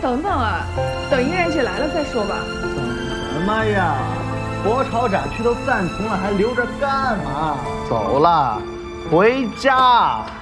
等等啊，等音乐节来了再说吧。 等什么呀？国潮展区都赞同了，还留着干嘛？走了，回家。